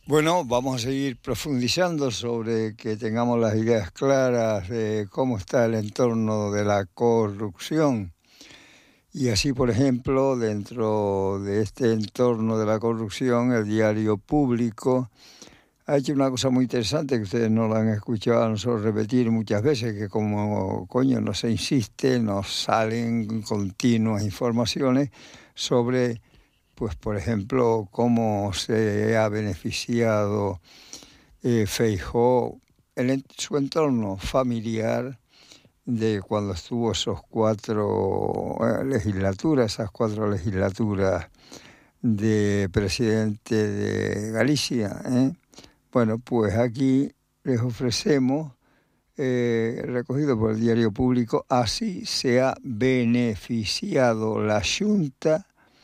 Bueno, vamos a seguir profundizando sobre que tengamos las ideas claras de cómo está el entorno de la corrupción. Y así, por ejemplo, dentro de este entorno de la corrupción, el diario Público ha hecho una cosa muy interesante que ustedes no lo han escuchado a nosotros repetir muchas veces, que como no se insiste, nos salen continuas informaciones sobre, pues por ejemplo, cómo se ha beneficiado Feijóo en su entorno familiar de cuando estuvo esas cuatro legislaturas de presidente de Galicia, ¿eh? Bueno, pues aquí les ofrecemos, recogido por el diario Público, así se ha beneficiado la Xunta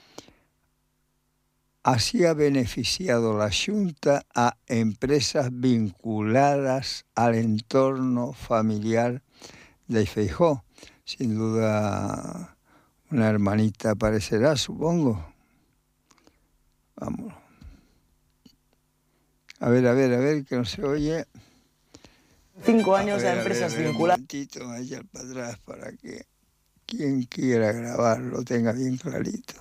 a empresas vinculadas al entorno familiar de Feijóo. Sin duda, una hermanita aparecerá, supongo. Vamos. A ver, que no se oye. 5 años a empresas vinculadas. Un momentito, a echar para atrás para que quien quiera grabar lo tenga bien clarito.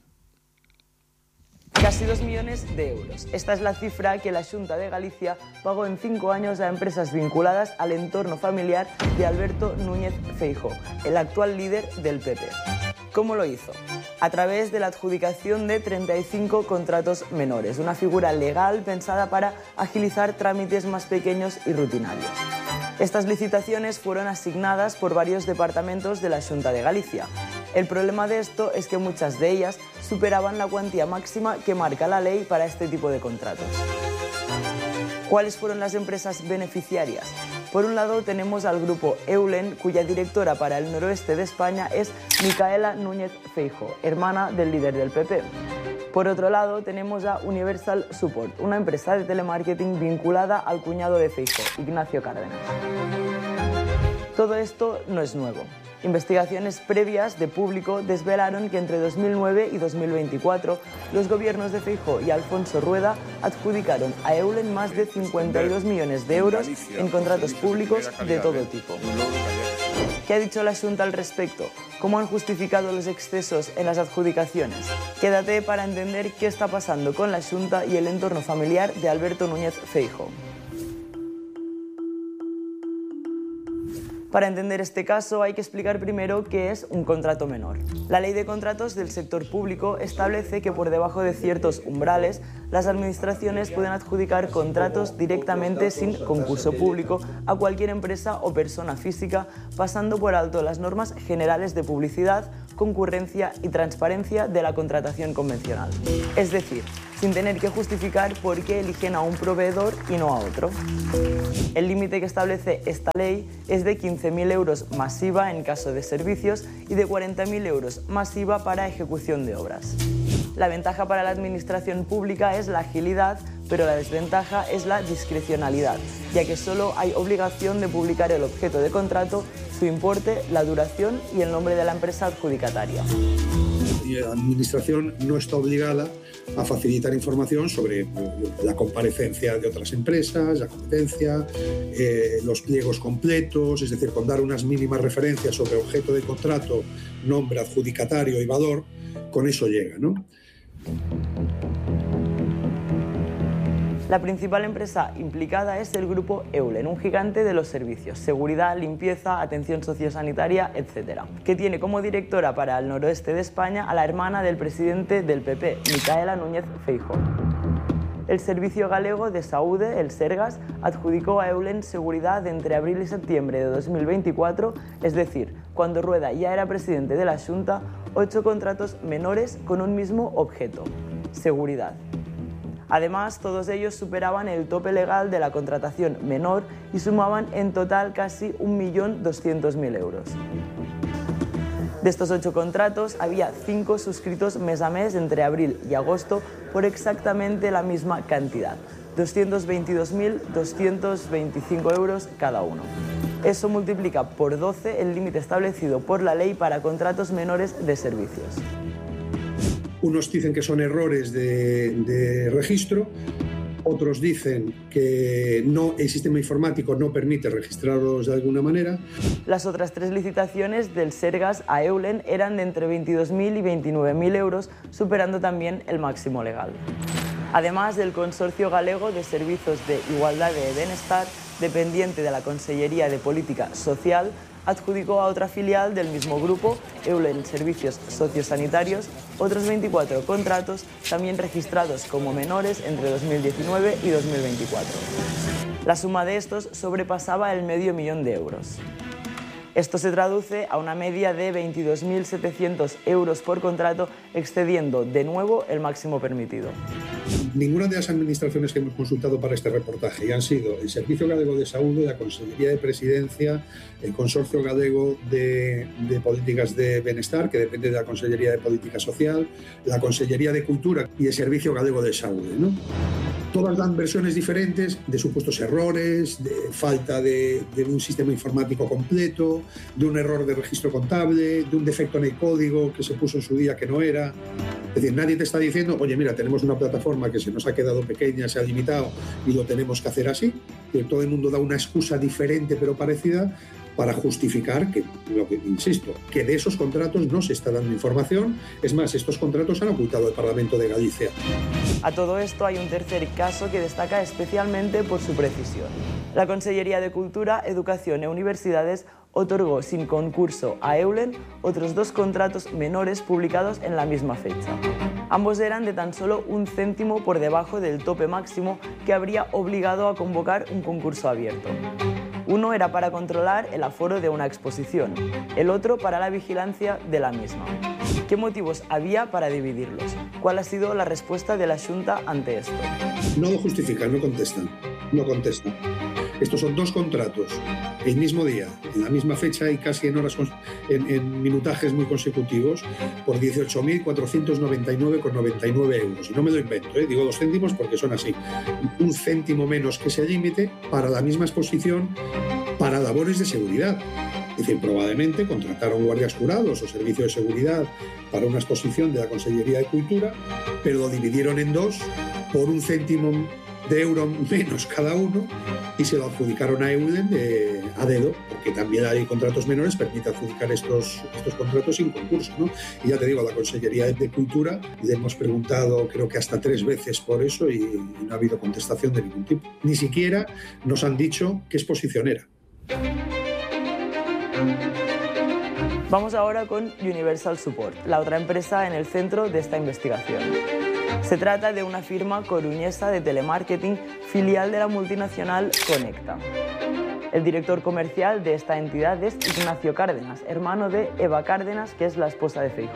Casi 2 millones de euros. Esta es la cifra que la Xunta de Galicia pagó en 5 años a empresas vinculadas al entorno familiar de Alberto Núñez Feijóo, el actual líder del PP. ¿Cómo lo hizo? A través de la adjudicación de 35 contratos menores, una figura legal pensada para agilizar trámites más pequeños y rutinarios. Estas licitaciones fueron asignadas por varios departamentos de la Xunta de Galicia. El problema de esto es que muchas de ellas superaban la cuantía máxima que marca la ley para este tipo de contratos. ¿Cuáles fueron las empresas beneficiarias? Por un lado tenemos al grupo Eulen, cuya directora para el noroeste de España es Micaela Núñez Feijóo, hermana del líder del PP. Por otro lado tenemos a Universal Support, una empresa de telemarketing vinculada al cuñado de Feijóo, Ignacio Cárdenas. Todo esto no es nuevo. Investigaciones previas de Público desvelaron que entre 2009 y 2024 los gobiernos de Feijóo y Alfonso Rueda adjudicaron a Eulen más de 52 millones de euros en contratos públicos de todo tipo. ¿Qué ha dicho la Xunta al respecto? ¿Cómo han justificado los excesos en las adjudicaciones? Quédate para entender qué está pasando con la Xunta y el entorno familiar de Alberto Núñez Feijóo. Para entender este caso hay que explicar primero qué es un contrato menor. La Ley de Contratos del sector público establece que por debajo de ciertos umbrales las administraciones pueden adjudicar contratos directamente sin concurso público a cualquier empresa o persona física, pasando por alto las normas generales de publicidad, concurrencia y transparencia de la contratación convencional. Es decir, sin tener que justificar por qué eligen a un proveedor y no a otro. El límite que establece esta ley es de 15.000 euros más IVA en caso de servicios y de 40.000 euros más IVA para ejecución de obras. La ventaja para la administración pública es la agilidad, pero la desventaja es la discrecionalidad, ya que solo hay obligación de publicar el objeto de contrato, su importe, la duración y el nombre de la empresa adjudicataria. La administración no está obligada a facilitar información sobre la comparecencia de otras empresas, la competencia, los pliegos completos, es decir, con dar unas mínimas referencias sobre objeto de contrato, nombre, adjudicatario y valor, con eso llega, ¿no? La principal empresa implicada es el grupo Eulen, un gigante de los servicios, seguridad, limpieza, atención sociosanitaria, etc., que tiene como directora para el noroeste de España a la hermana del presidente del PP, Micaela Núñez Feijóo. El Servicio Galego de Saúde, el Sergas, adjudicó a Eulen seguridad entre abril y septiembre de 2024, es decir, cuando Rueda ya era presidente de la Xunta, 8 contratos menores con un mismo objeto: seguridad. Además, todos ellos superaban el tope legal de la contratación menor y sumaban en total casi 1.200.000 euros. De estos 8 contratos, había 5 suscritos mes a mes entre abril y agosto por exactamente la misma cantidad, 222.225 euros cada uno. Eso multiplica por 12 el límite establecido por la ley para contratos menores de servicios. Unos dicen que son errores de registro, Otros dicen que no, el sistema informático no permite registrarlos de alguna manera. Las otras 3 licitaciones del Sergas a Eulen eran de entre 22.000 y 29.000 euros, superando también el máximo legal. Además, el Consorcio Galego de Servicios de Igualdade e Benestar, dependiente de la Consellería de Política Social, adjudicó a otra filial del mismo grupo, Eulen Servicios Sociosanitarios, otros 24 contratos, también registrados como menores entre 2019 y 2024. La suma de estos sobrepasaba el medio millón de euros. Esto se traduce a una media de 22.700 euros por contrato, excediendo de nuevo el máximo permitido. Ninguna de las administraciones que hemos consultado para este reportaje, y han sido el Servicio Galego de Saúde, la Consellería de Presidencia, el Consorcio Galego de Políticas de Benestar, que depende de la Consellería de Política Social, la Consellería de Cultura y el Servicio Galego de Saúde, ¿no? Todas dan versiones diferentes de supuestos errores, de falta de un sistema informático completo, de un error de registro contable, de un defecto en el código que se puso en su día que no era. Es decir, nadie te está diciendo, oye, mira, tenemos una plataforma que se nos ha quedado pequeña, se ha limitado y lo tenemos que hacer así. Y todo el mundo da una excusa diferente pero parecida para justificar que, insisto, que de esos contratos no se está dando información. Es más, estos contratos han ocultado el Parlamento de Galicia. A todo esto hay un tercer caso que destaca especialmente por su precisión. La Consellería de Cultura, Educación e Universidades otorgó sin concurso a Eulen otros 2 contratos menores publicados en la misma fecha. Ambos eran de tan solo 1 céntimo por debajo del tope máximo que habría obligado a convocar un concurso abierto. Uno era para controlar el aforo de una exposición, el otro para la vigilancia de la misma. ¿Qué motivos había para dividirlos? ¿Cuál ha sido la respuesta de la Xunta ante esto? No lo justifican, no contestan. Estos son 2 contratos el mismo día, en la misma fecha y casi en horas, en minutajes muy consecutivos, por 18.499,99 euros. Y no me lo invento, digo 2 céntimos porque son así. 1 céntimo menos que ese límite para la misma exposición para labores de seguridad. Es decir, probablemente contrataron guardias jurados o servicio de seguridad para una exposición de la Consellería de Cultura, pero lo dividieron en 2 por 1 céntimo de euro menos cada uno y se lo adjudicaron a Eulen a dedo, porque también hay contratos menores, permite adjudicar estos contratos sin concurso, ¿no? Y ya te digo, a la Consellería de Cultura le hemos preguntado creo que hasta 3 veces por eso y no ha habido contestación de ningún tipo. Ni siquiera nos han dicho qué exposición era. Vamos ahora con Universal Support, la otra empresa en el centro de esta investigación. Se trata de una firma coruñesa de telemarketing, filial de la multinacional Conecta. El director comercial de esta entidad es Ignacio Cárdenas, hermano de Eva Cárdenas, que es la esposa de Feijóo.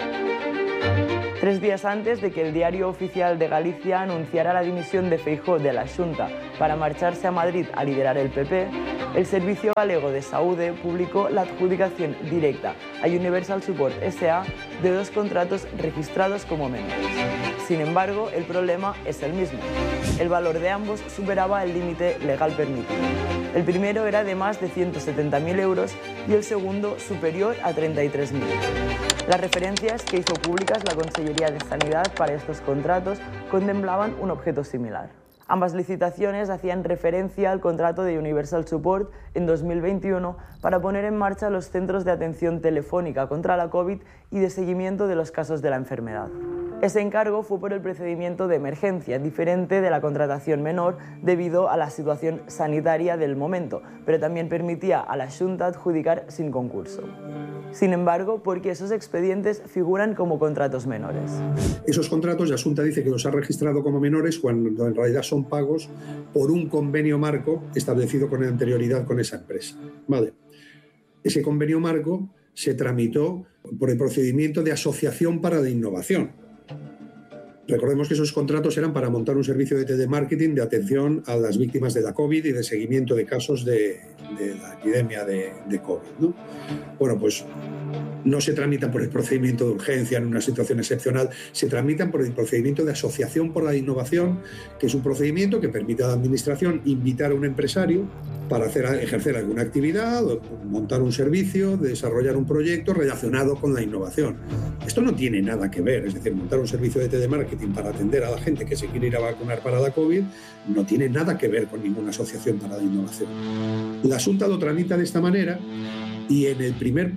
3 días antes de que el Diario Oficial de Galicia anunciara la dimisión de Feijóo de la Xunta para marcharse a Madrid a liderar el PP, el Servicio Galego de Saúde publicó la adjudicación directa a Universal Support S.A. de 2 contratos registrados como menores. Sin embargo, el problema es el mismo. El valor de ambos superaba el límite legal permitido. El primero era de más de 170.000 euros y el segundo superior a 33.000. Las referencias que hizo públicas la Consellería de Sanidad para estos contratos contemplaban un objeto similar. Ambas licitaciones hacían referencia al contrato de Universal Support en 2021 para poner en marcha los centros de atención telefónica contra la COVID y de seguimiento de los casos de la enfermedad. Ese encargo fue por el procedimiento de emergencia, diferente de la contratación menor debido a la situación sanitaria del momento, pero también permitía a la Xunta adjudicar sin concurso. Sin embargo, porque esos expedientes figuran como contratos menores. Esos contratos, la Xunta dice que los ha registrado como menores cuando en realidad son pagos por un convenio marco establecido con anterioridad con esa empresa. Vale. Ese convenio marco se tramitó por el procedimiento de asociación para la innovación. Recordemos que esos contratos eran para montar un servicio de telemarketing de atención a las víctimas de la COVID y de seguimiento de casos de la epidemia de COVID, ¿no? Bueno, pues no se tramitan por el procedimiento de urgencia en una situación excepcional, se tramitan por el procedimiento de asociación por la innovación, que es un procedimiento que permite a la Administración invitar a un empresario para ejercer alguna actividad, o montar un servicio, desarrollar un proyecto relacionado con la innovación. Esto no tiene nada que ver, es decir, montar un servicio de telemarketing para atender a la gente que se quiere ir a vacunar para la COVID no tiene nada que ver con ninguna asociación para la innovación. La Xunta lo tramita de esta manera y en el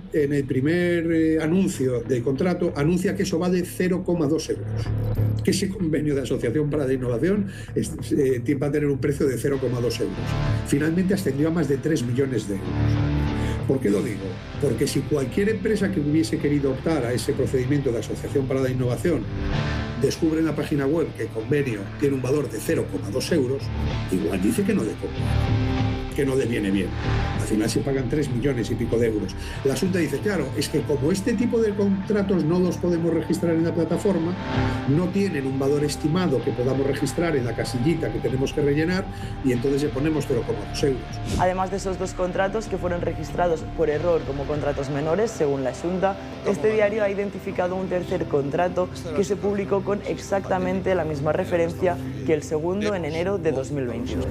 primer anuncio del contrato anuncia que eso vale 0,2 euros. Que ese convenio de asociación para la innovación va a tener un precio de 0,2 euros. Finalmente ascendió a más de 3 millones de euros. ¿Por qué lo digo? Porque si cualquier empresa que hubiese querido optar a ese procedimiento de asociación para la innovación descubre en la página web que el convenio tiene un valor de 0,2 euros, igual dice que no le compra, que no le viene bien. Al final se pagan 3 millones y pico de euros. La Xunta dice, claro, es que como este tipo de contratos no los podemos registrar en la plataforma, no tienen un valor estimado que podamos registrar en la casillita que tenemos que rellenar, y entonces le ponemos 0,2 euros. Además de esos dos contratos que fueron registrados por error como contratos menores, según la Xunta, este diario ha identificado un tercer contrato que se publicó con exactamente la misma referencia que el segundo en enero de 2022.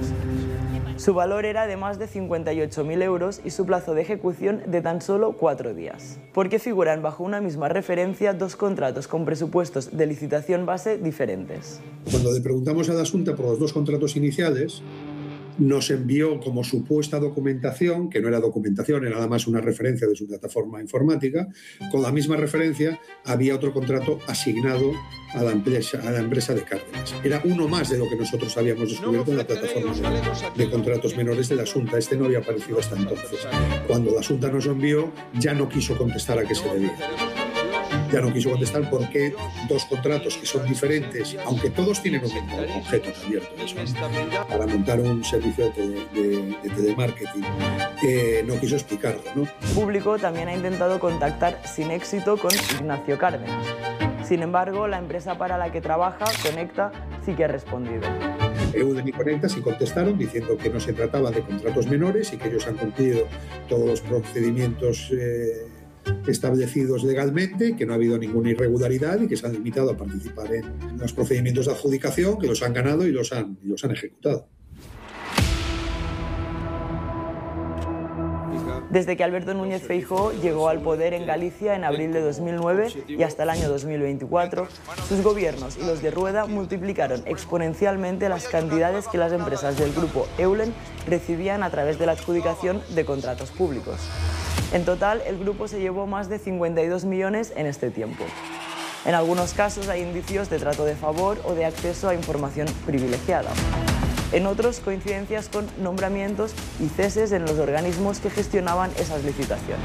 Su valor era de más de 58.000 euros y su plazo de ejecución de tan solo 4 días. ¿Por qué figuran bajo una misma referencia dos contratos con presupuestos de licitación base diferentes? Cuando le preguntamos a la Xunta por los dos contratos iniciales, nos envió como supuesta documentación, que no era documentación, era nada más una referencia de su plataforma informática. Con la misma referencia había otro contrato asignado a la empresa de Cárdenas. Era uno más de lo que nosotros habíamos descubierto en la plataforma de contratos menores de la Xunta. Este no había aparecido hasta entonces. Cuando la Xunta nos envió, ya no quiso contestar a qué se debía. Ya no quiso contestar por qué dos contratos que son diferentes, aunque todos tienen un mismo objeto abierto, para montar un servicio de telemarketing, no quiso explicarlo, ¿no? Público también ha intentado contactar sin éxito con Ignacio Cárdenas. Sin embargo, la empresa para la que trabaja, Conecta, sí que ha respondido. Eulen y Conecta sí contestaron diciendo que no se trataba de contratos menores y que ellos han cumplido todos los procedimientos establecidos legalmente, que no ha habido ninguna irregularidad y que se han limitado a participar en los procedimientos de adjudicación, que los han ganado y los han ejecutado. Desde que Alberto Núñez Feijóo llegó al poder en Galicia en abril de 2009 y hasta el año 2024, sus gobiernos y los de Rueda multiplicaron exponencialmente las cantidades que las empresas del grupo Eulen recibían a través de la adjudicación de contratos públicos. En total, el grupo se llevó más de 52 millones en este tiempo. En algunos casos hay indicios de trato de favor o de acceso a información privilegiada. En otros, coincidencias con nombramientos y ceses en los organismos que gestionaban esas licitaciones.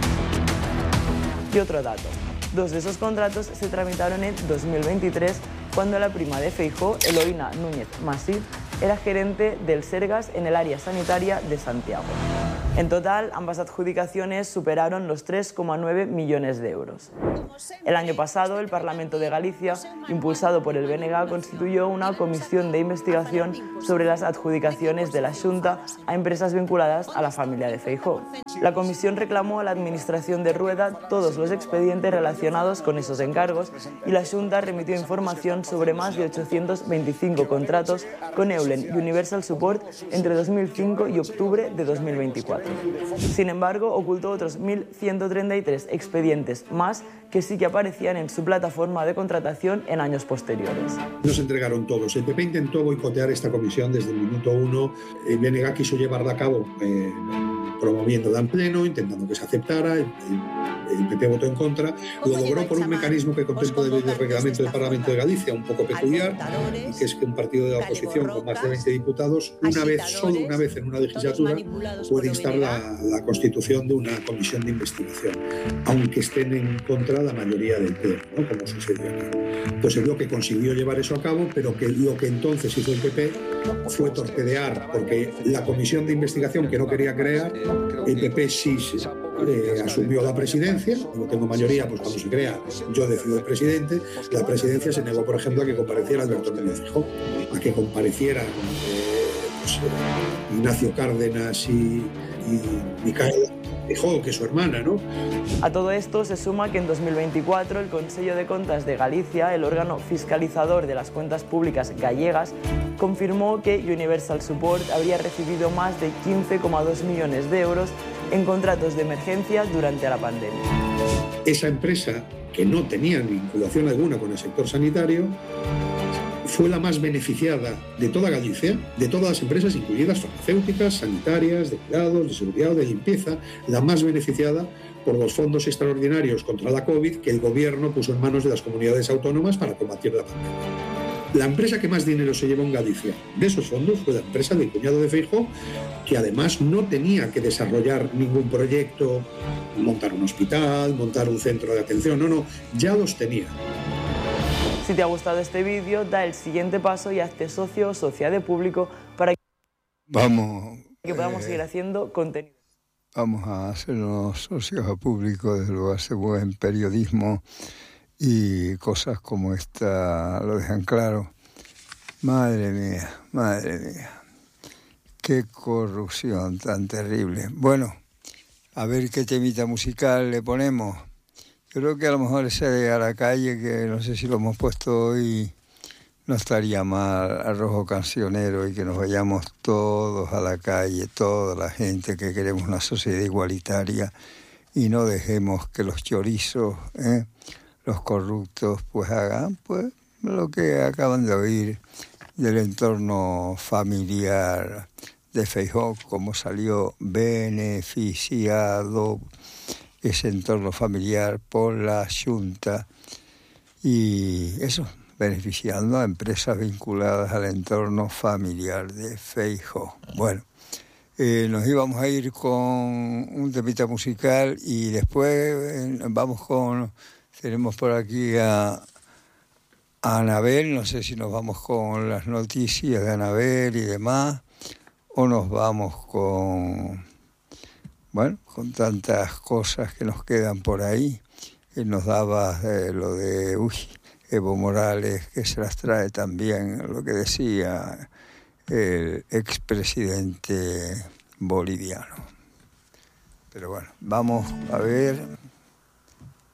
Y otro dato, dos de esos contratos se tramitaron en 2023, cuando la prima de Feijóo, Eloína Núñez Masip, era gerente del Sergas en el área sanitaria de Santiago. En total, ambas adjudicaciones superaron los 3,9 millones de euros. El año pasado, el Parlamento de Galicia, impulsado por el BNG, constituyó una comisión de investigación sobre las adjudicaciones de la Xunta a empresas vinculadas a la familia de Feijóo. La comisión reclamó a la Administración de Rueda todos los expedientes relacionados con esos encargos y la Xunta remitió información sobre más de 825 contratos con Eulen y Universal Support entre 2005 y octubre de 2024. Sin embargo, ocultó otros 1.133 expedientes más que sí que aparecían en su plataforma de contratación en años posteriores. No se entregaron todos. El PP intentó boicotear esta comisión desde el minuto 1. El BNG quiso llevarla a cabo promoviéndola en pleno, intentando que se aceptara. El PP votó en contra. Lo logró por un mecanismo que contempla el reglamento del Parlamento de Galicia, un poco peculiar, y que es que un partido de la oposición con más de 20 diputados, solo una vez en una legislatura, puede instar la constitución de una comisión de investigación, aunque estén en contra la mayoría del pleno, ¿no? Como sucedió aquí. Entonces lo que consiguió llevar eso a cabo, pero que lo que entonces hizo el PP fue torpedear, porque la comisión de investigación que no quería crear, el PP sí asumió la presidencia. Como tengo mayoría, pues cuando se crea yo decido el presidente. La presidencia se negó, por ejemplo, a que compareciera Alberto Núñez Feijóo, a que comparecieran Ignacio Cárdenas y Micaela, Feijóo, que es su hermana, ¿no? A todo esto se suma que en 2024 el Consello de Contas de Galicia, el órgano fiscalizador de las cuentas públicas gallegas, confirmó que Universal Support habría recibido más de 15,2 millones de euros en contratos de emergencia durante la pandemia. Esa empresa, que no tenía vinculación alguna con el sector sanitario, fue la más beneficiada de toda Galicia, de todas las empresas, incluidas farmacéuticas, sanitarias, de cuidados, de seguridad o de limpieza, la más beneficiada por los fondos extraordinarios contra la COVID que el gobierno puso en manos de las comunidades autónomas para combatir la pandemia. La empresa que más dinero se llevó en Galicia de esos fondos fue la empresa del cuñado de Feijóo, que además no tenía que desarrollar ningún proyecto, montar un hospital, montar un centro de atención, no, ya los tenía. Si te ha gustado este vídeo, da el siguiente paso y hazte socio o socia de Público para que podamos seguir haciendo contenido. Vamos a hacernos socios a Público, desde luego hace buen periodismo y cosas como esta lo dejan claro. Madre mía, qué corrupción tan terrible. Bueno, a ver qué temita musical le ponemos. Yo creo que a lo mejor ese de A la calle, que no sé si lo hemos puesto hoy, no estaría mal, al rojo cancionero, y que nos vayamos todos a la calle, toda la gente que queremos una sociedad igualitaria y no dejemos que los chorizos, los corruptos, pues hagan pues lo que acaban de oír del entorno familiar de Feijóo, cómo salió beneficiado ese entorno familiar por la Xunta y eso, beneficiando a empresas vinculadas al entorno familiar de Feijóo. Bueno, nos íbamos a ir con un temita musical y después tenemos por aquí a Anabel, no sé si nos vamos con las noticias de Anabel y demás, o nos vamos con tantas cosas que nos quedan por ahí. Él nos daba lo de Evo Morales, que se las trae también, lo que decía el expresidente boliviano. Pero bueno, vamos a ver.